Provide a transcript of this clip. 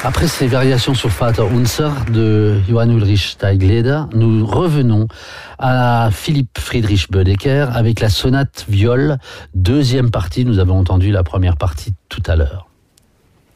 Après ces variations sur Vater Unser de Johann Ulrich Steigleder, nous revenons à Philipp Friedrich Boedeker avec la sonate viol, deuxième partie. Nous avons entendu la première partie tout à l'heure.